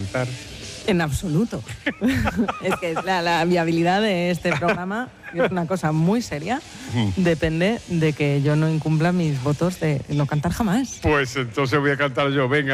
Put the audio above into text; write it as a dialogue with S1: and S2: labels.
S1: cantar?
S2: En absoluto. Es que la viabilidad de este programa, que es una cosa muy seria, depende de que yo no incumpla mis votos de no cantar jamás.
S1: Pues entonces voy a cantar yo, venga.